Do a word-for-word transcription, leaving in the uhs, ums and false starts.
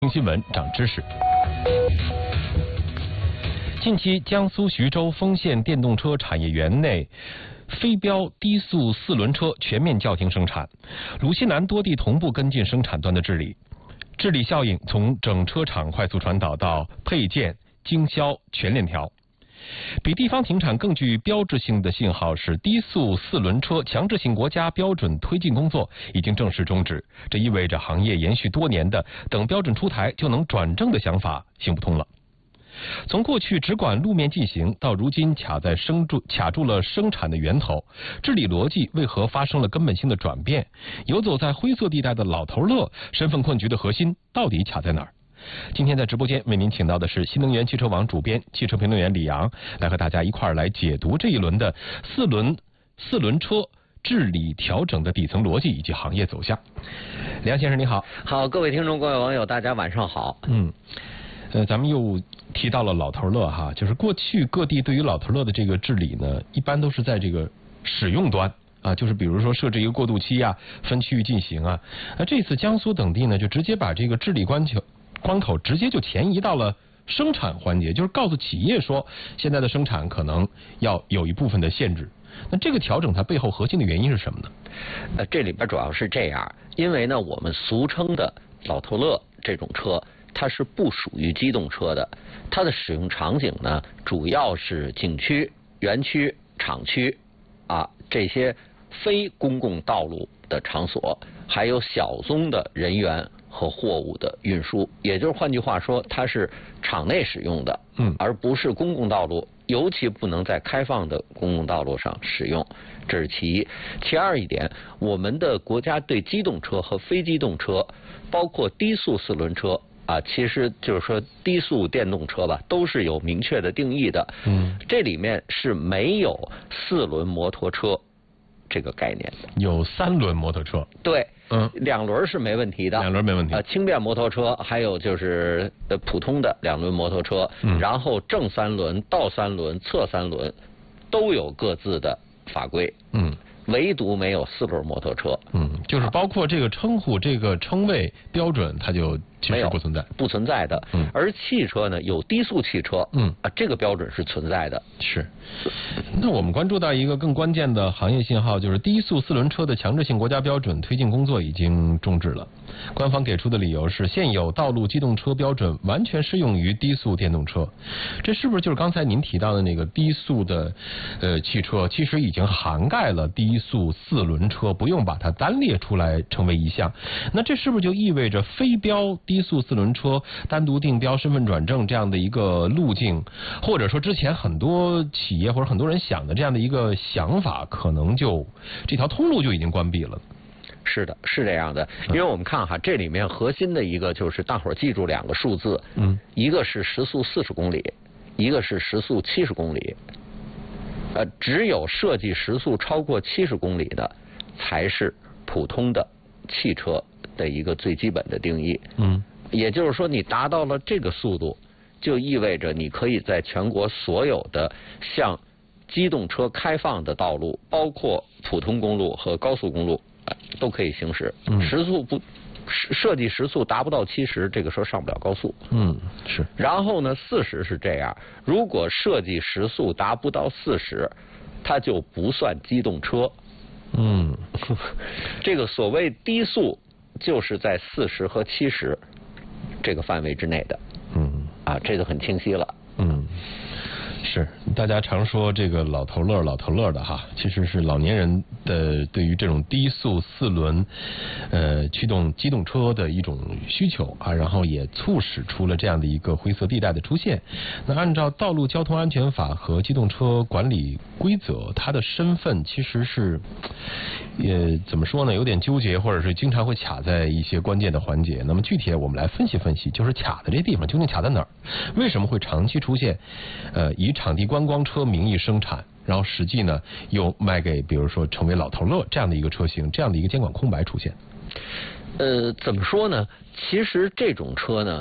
听新闻长知识。近期，江苏徐州丰县电动车产业园内非标低速四轮车全面叫停生产，鲁西南多地同步跟进生产端的治理，治理效应从整车厂快速传导到配件、经销全链条。比地方停产更具标志性的信号是，低速四轮车强制性国家标准推进工作已经正式终止，这意味着行业延续多年的等标准出台就能转正的想法行不通了。从过去只管路面进行，到如今卡在生住卡住了生产的源头，治理逻辑为何发生了根本性的转变？游走在灰色地带的老头乐身份困局的核心到底卡在哪儿？今天在直播间为您请到的是新能源汽车网主编、汽车评论员李阳，来和大家一块儿来解读这一轮的四轮四轮车治理调整的底层逻辑以及行业走向。梁先生你好。 好，各位听众、各位网友，大家晚上好。 嗯，呃，咱们又提到了老头乐哈，就是过去各地对于老头乐的这个治理呢，一般都是在这个使用端。啊，就是比如说设置一个过渡期啊，分区域进行啊。那这次江苏等地呢，就直接把这个治理关口关口直接就前移到了生产环节，就是告诉企业说，现在的生产可能要有一部分的限制。那这个调整它背后核心的原因是什么呢？ 呃，这里边主要是这样，因为呢，我们俗称的老头乐这种车，它是不属于机动车的，它的使用场景呢，主要是景区、园区、厂区啊这些非公共道路的场所，还有小宗的人员和货物的运输，也就是换句话说，它是场内使用的，嗯，而不是公共道路，尤其不能在开放的公共道路上使用，这是其一。其二一点，我们的国家对机动车和非机动车，包括低速四轮车啊，其实就是说低速电动车吧，都是有明确的定义的。嗯，这里面是没有四轮摩托车这个概念的。 有三轮摩托车。 对。嗯，两轮是没问题的， 两轮没问题。 呃，轻便摩托车，还有就是呃普通的两轮摩托车，嗯，然后正三轮、倒三轮、侧三轮都有各自的法规，嗯，唯独没有四轮摩托车， 嗯，就是包括这个称呼、这个称谓标准，它就其实不存在， 不存在的。嗯，而汽车呢，有低速汽车，嗯啊，这个标准是存在的。 是。那我们关注到一个更关键的行业信号，就是低速四轮车的强制性国家标准推进工作已经终止了。官方给出的理由是，现有道路机动车标准完全适用于低速电动车。这是不是就是刚才您提到的那个低速的呃汽车，其实已经涵盖了低速四轮车，不用把它单列出来成为一项？那这是不是就意味着非标低速四轮车单独定标身份转正这样的一个路径，或者说之前很多企业或者很多人想的这样的一个想法，可能就这条通路就已经关闭了？ 是的，是这样的，因为我们看哈，这里面核心的一个就是大伙儿记住两个数字，嗯，一个是时速四十公里，一个是时速七十公里。呃，只有设计时速超过七十公里的，才是普通的汽车的一个最基本的定义。嗯，也就是说，你达到了这个速度，就意味着你可以在全国所有的向机动车开放的道路，包括普通公路和高速公路，都可以行驶。嗯，时速不设计时速达不到七十，这个车上不了高速。嗯，是。然后呢，四十是这样，如果设计时速达不到四十，它就不算机动车。嗯，这个所谓低速，就是在四十和七十这个范围之内的。嗯，啊，这就很清晰了。嗯。 是，大家常说这个老头乐老头乐的哈，其实是老年人的对于这种低速四轮呃驱动机动车的一种需求啊，然后也促使出了这样的一个灰色地带的出现。那按照道路交通安全法和机动车管理规则，它的身份其实是也怎么说呢，有点纠结，或者是经常会卡在一些关键的环节。那么具体我们来分析分析，就是卡的这地方究竟卡在哪儿？为什么会长期出现呃以场地观光车名义生产，然后实际呢又卖给比如说成为老头乐这样的一个车型，这样的一个监管空白出现？ 呃，怎么说呢？其实这种车呢，